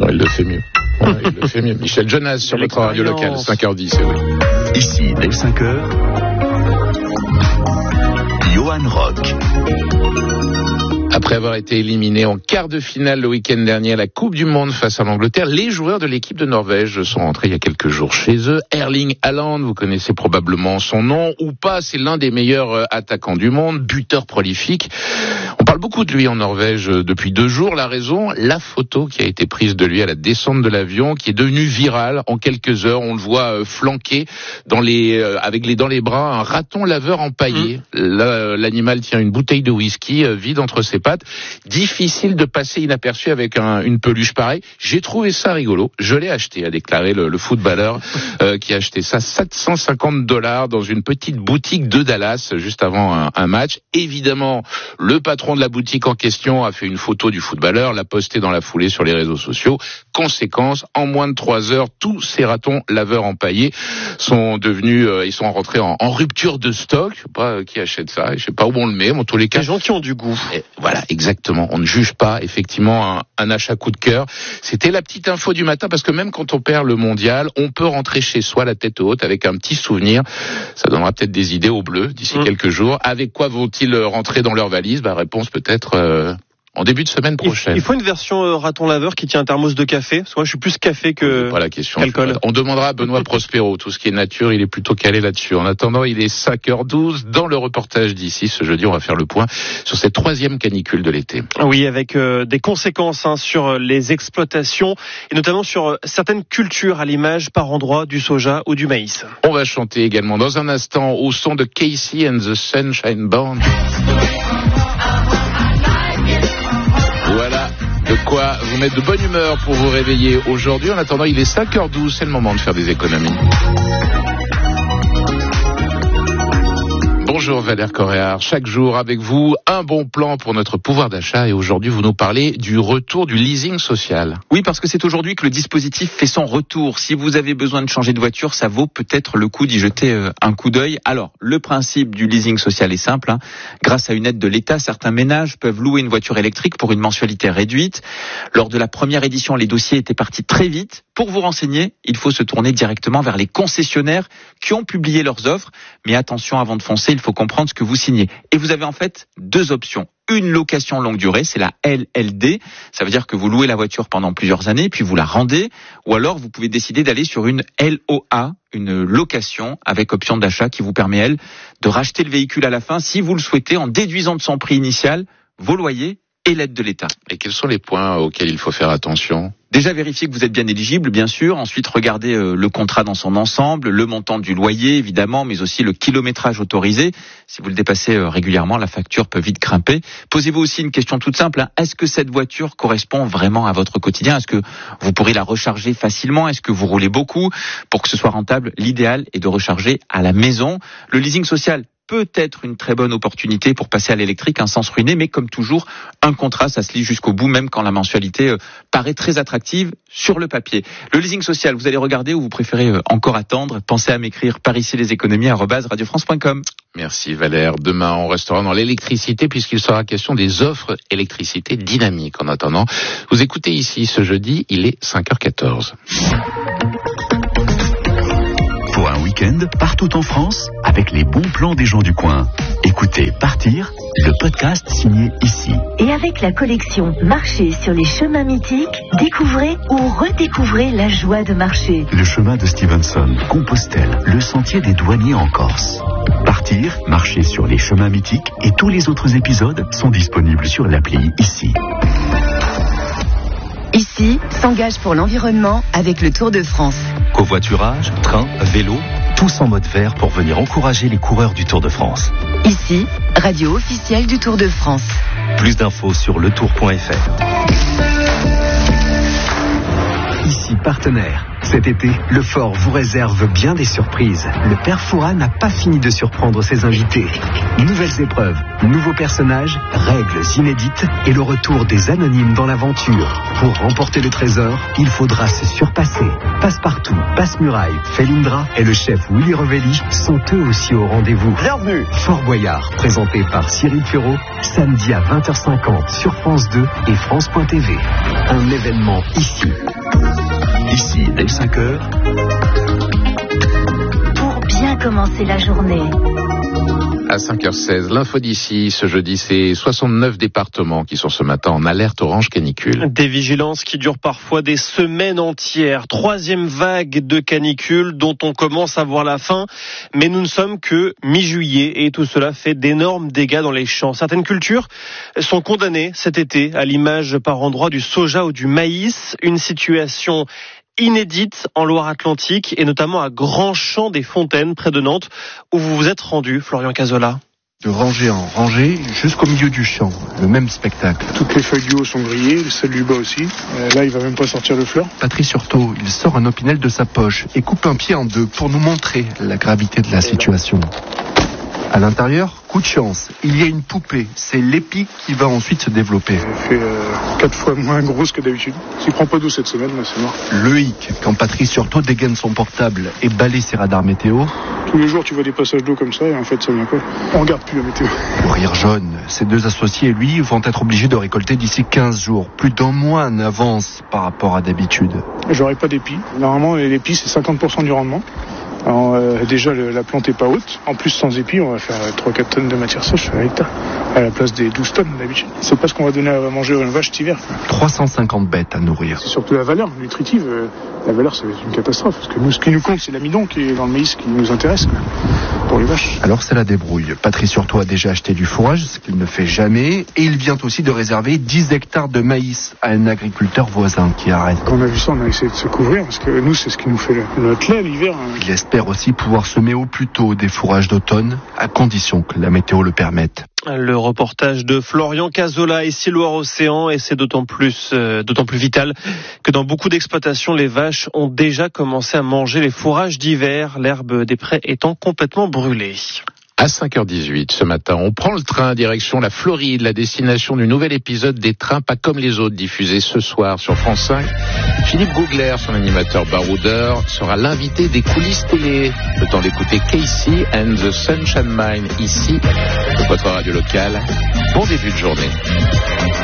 Non, il le fait mieux. Ouais, il le fait mieux. Michel Jonas sur votre radio locale, 5h10. Oui. Ici, dès 5h, Johan Rock. Après avoir été éliminé en quart de finale le week-end dernier à la Coupe du Monde face à l'Angleterre, les joueurs de l'équipe de Norvège sont rentrés il y a quelques jours chez eux. Erling Haaland, vous connaissez probablement son nom ou pas, c'est l'un des meilleurs attaquants du monde, buteur prolifique. On parle beaucoup de lui en Norvège depuis 2 jours. La raison, la photo qui a été prise de lui à la descente de l'avion, qui est devenue virale en quelques heures. On le voit flanqué avec dans les bras un raton laveur empaillé. L'animal tient une bouteille de whisky vide entre ses pattes. Difficile de passer inaperçu avec une peluche pareille. J'ai trouvé ça rigolo. Je l'ai acheté, a déclaré le footballeur qui a acheté ça $750 dans une petite boutique de Dallas juste avant un match. Évidemment, le patron de la boutique en question a fait une photo du footballeur, l'a postée dans la foulée sur les réseaux sociaux. Conséquence, en moins de 3 heures, tous ces ratons laveurs empaillés sont devenus, ils sont rentrés en rupture de stock. Je sais pas qui achète ça, je sais pas où on le met, mais en tous les cas. Les gens qui ont du goût. Et voilà, exactement. On ne juge pas, effectivement, un achat coup de cœur. C'était la petite info du matin, parce que même quand on perd le mondial, on peut rentrer chez soi la tête haute avec un petit souvenir. Ça donnera peut-être des idées aux Bleus d'ici quelques jours. Avec quoi vont-ils rentrer dans leur valise? Réponse peut-être en début de semaine prochaine. Il faut une version raton laveur qui tient un thermos de café. Parce que moi, je suis plus café que pas la question. alcool. On demandera à Benoît Prospero. Tout ce qui est nature, il est plutôt calé là-dessus. En attendant, il est 5h12. Dans le reportage d'ici, ce jeudi, on va faire le point sur cette 3e canicule de l'été. Oui, avec des conséquences sur les exploitations et notamment sur certaines cultures, à l'image par endroit du soja ou du maïs. On va chanter également dans un instant au son de Casey and the Sunshine Band. Voilà de quoi vous mettre de bonne humeur pour vous réveiller aujourd'hui. En attendant, il est 5h12, c'est le moment de faire des économies. Bonjour Valère Coréard, chaque jour avec vous, un bon plan pour notre pouvoir d'achat et aujourd'hui vous nous parlez du retour du leasing social. Oui, parce que c'est aujourd'hui que le dispositif fait son retour. Si vous avez besoin de changer de voiture, ça vaut peut-être le coup d'y jeter un coup d'œil. Alors, le principe du leasing social est simple. Grâce à une aide de l'État, certains ménages peuvent louer une voiture électrique pour une mensualité réduite. Lors de la première édition, les dossiers étaient partis très vite. Pour vous renseigner, il faut se tourner directement vers les concessionnaires qui ont publié leurs offres. Mais attention, avant de foncer, il faut comprendre ce que vous signez. Et vous avez en fait 2 options. Une location longue durée, c'est la LLD. Ça veut dire que vous louez la voiture pendant plusieurs années, puis vous la rendez. Ou alors, vous pouvez décider d'aller sur une LOA, une location avec option d'achat qui vous permet, elle, de racheter le véhicule à la fin, si vous le souhaitez, en déduisant de son prix initial vos loyers et l'aide de l'État. Et quels sont les points auxquels il faut faire attention ? Déjà, vérifiez que vous êtes bien éligible, bien sûr. Ensuite, regardez le contrat dans son ensemble, le montant du loyer, évidemment, mais aussi le kilométrage autorisé. Si vous le dépassez régulièrement, la facture peut vite grimper. Posez-vous aussi une question toute simple. Est-ce que cette voiture correspond vraiment à votre quotidien ? Est-ce que vous pourrez la recharger facilement ? Est-ce que vous roulez beaucoup ? Pour que ce soit rentable, l'idéal est de recharger à la maison. Le leasing social peut être une très bonne opportunité pour passer à l'électrique sans se ruiner, mais comme toujours, un contrat, ça se lit jusqu'au bout, même quand la mensualité paraît très attractive sur le papier. Le leasing social, vous allez regarder ou vous préférez encore attendre ? Pensez à m'écrire par ici les économies @radiofrance.com. Merci Valère. Demain, on restera dans l'électricité puisqu'il sera question des offres électricité dynamiques. En attendant, vous écoutez ici ce jeudi, il est 5h14. Pour un week-end partout en France, avec les bons plans des gens du coin. Écoutez Partir, le podcast signé ici. Et avec la collection Marcher sur les chemins mythiques, découvrez ou redécouvrez la joie de marcher. Le chemin de Stevenson, Compostelle, le sentier des douaniers en Corse. Partir, marcher sur les chemins mythiques et tous les autres épisodes sont disponibles sur l'appli ici. Ici, s'engage pour l'environnement avec le Tour de France. Covoiturage, train, vélo, tous en mode vert pour venir encourager les coureurs du Tour de France. Ici, radio officielle du Tour de France. Plus d'infos sur letour.fr. Ici partenaire. Cet été, le Fort vous réserve bien des surprises. Le père Fouras n'a pas fini de surprendre ses invités. Nouvelles épreuves, nouveaux personnages, règles inédites et le retour des anonymes dans l'aventure. Pour remporter le trésor, il faudra se surpasser. Passepartout, Passe-Muraille, Felindra et le chef Willy Revelli sont eux aussi au rendez-vous. Bienvenue. Fort Boyard, présenté par Cyril Ferraud, samedi à 20h50 sur France 2 et France.tv. Un événement ici. Ici, dès 5h. Pour bien commencer la journée. À 5h16, l'info d'ici, ce jeudi, c'est 69 départements qui sont ce matin en alerte orange canicule. Des vigilances qui durent parfois des semaines entières. 3e vague de canicule dont on commence à voir la fin. Mais nous ne sommes que mi-juillet et tout cela fait d'énormes dégâts dans les champs. Certaines cultures sont condamnées cet été, à l'image par endroits du soja ou du maïs. Une situation inédite en Loire-Atlantique et notamment à Grand-Champ des Fontaines près de Nantes où vous vous êtes rendu, Florian Cazola. De rangée en rangée jusqu'au milieu du champ, le même spectacle. Toutes les feuilles du haut sont grillées, celles du bas aussi. Là, il va même pas sortir de fleurs. Patrice Surtot, il sort un opinel de sa poche et coupe un pied en deux pour nous montrer la gravité de la situation. À l'intérieur, coup de chance, il y a une poupée. C'est l'épi qui va ensuite se développer. Elle fait 4 fois moins grosse que d'habitude. S'il prend pas d'eau cette semaine, là, c'est mort. Le hic, quand Patrice Surtot dégaine son portable et balaye ses radars météo. Tous les jours, tu vois des passages d'eau comme ça et en fait, ça vient pas. On regarde plus la météo. Le rire jaune, ses deux associés et lui vont être obligés de récolter d'ici 15 jours. Plus d'un mois en avance par rapport à d'habitude. J'aurai pas d'épi. Normalement, l'épi, c'est 50% du rendement. Alors, déjà, la plante est pas haute. En plus, sans épi, on va faire 3-4 tonnes de matière sèche à l'hectare, à la place des 12 tonnes d'habitude. C'est pas ce qu'on va donner à manger à une vache cet hiver. 350 bêtes à nourrir. C'est surtout la valeur nutritive. La valeur, c'est une catastrophe. Parce que nous, ce qui nous compte, c'est l'amidon qui est dans le maïs qui nous intéresse, quoi, pour les vaches. Alors, c'est la débrouille. Patrice Surtot a déjà acheté du fourrage, ce qu'il ne fait jamais. Et il vient aussi de réserver 10 hectares de maïs à un agriculteur voisin qui arrête. Quand on a vu ça, on a essayé de se couvrir. Parce que nous, c'est ce qui nous fait notre lait l'hiver. Il espère aussi pouvoir semer au plus tôt des fourrages d'automne, à condition que la météo le permette. Le reportage de Florian Cazola, ici Loire-Océan, et c'est d'autant plus vital que dans beaucoup d'exploitations, les vaches ont déjà commencé à manger les fourrages d'hiver, l'herbe des prés étant complètement brûlée. À 5h18 ce matin, on prend le train direction la Floride, la destination du nouvel épisode des Trains pas comme les autres diffusé ce soir sur France 5. Philippe Googler, son animateur baroudeur, sera l'invité des coulisses télé. Le temps d'écouter Casey and the Sunshine Mine ici, de votre radio locale. Bon début de journée.